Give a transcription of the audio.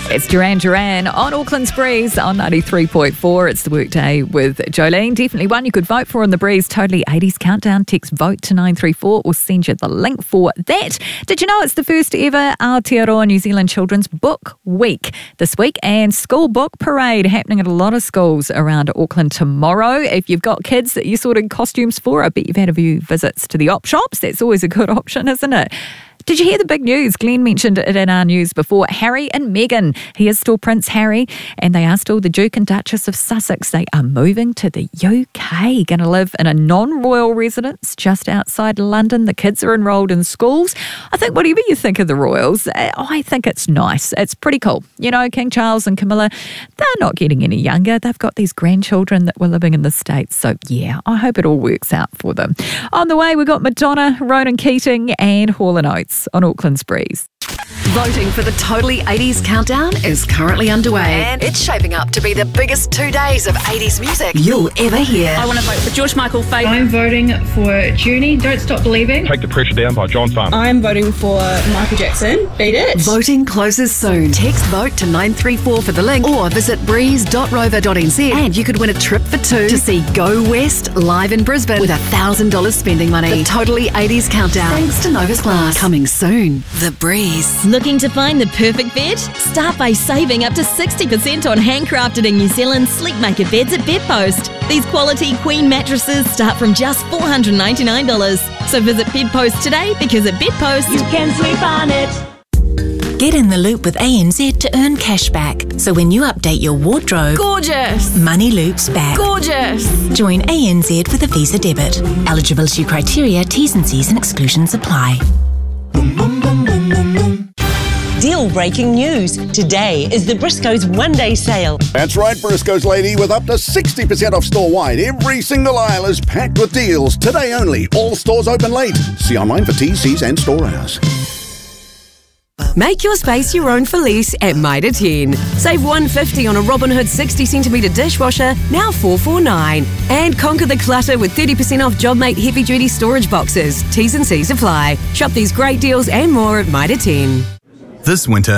It's Duran Duran on Auckland's Breeze on 93.4. It's the workday with Jolene. Definitely one you could vote for on the Breeze. Totally 80s Countdown. Text vote to 934 or send you the link for that. Did you know it's the first ever Aotearoa New Zealand Children's Book Week this week, and School Book Parade happening at a lot of schools around Auckland tomorrow. If you've got kids that you're sorting costumes for, I bet you've had a few visits to the op shops. That's always a good option, isn't it? Did you hear the big news? Glenn mentioned it in our news before. Harry and Meghan. He is still Prince Harry, and they are still the Duke and Duchess of Sussex. They are moving to the UK, going to live in a non-royal residence just outside London. The kids are enrolled in schools. I think whatever you think of the royals, I think it's nice. It's pretty cool. You know, King Charles and Camilla, they're not getting any younger. They've got these grandchildren that were living in the States. So, yeah, I hope it all works out for them. On the way, we've got Madonna, Ronan Keating and Hall & Oates on Auckland's Breeze. Voting for the Totally 80s Countdown is currently underway, and it's shaping up to be the biggest 2 days of 80s music you'll ever hear. I want to vote for George Michael, Faith. I'm voting for Journey, Don't Stop Believing. Take the Pressure Down by John Farnham. I'm voting for Michael Jackson, Beat It. Voting closes soon. Text vote to 934 for the link or visit breeze.rover.nz and you could win a trip for two to see Go West live in Brisbane with $1,000 spending money. The Totally 80s Countdown, thanks to Novus Glass. Coming soon. The Breeze. Looking to find the perfect bed? Start by saving up to 60% on handcrafted in New Zealand Sleepmaker beds at Bedpost. These quality queen mattresses start from just $499. So visit Bedpost today, because at Bedpost you can sleep on it. Get in the loop with ANZ to earn cash back. So when you update your wardrobe, gorgeous, money loops back. Gorgeous. Join ANZ with a Visa debit. Eligibility criteria, T's and C's and exclusions apply. Deal-breaking news. Today is the Briscoes one-day sale. That's right, Briscoes lady, with up to 60% off store-wide. Every single aisle is packed with deals. Today only. All stores open late. See online for T's, C's and store hours. Make your space your own for less at Mitre 10. Save $150 on a Robin Hood 60cm dishwasher, now $449. And conquer the clutter with 30% off JobMate heavy-duty storage boxes. T's and C's apply. Shop these great deals and more at Mitre 10. This winter,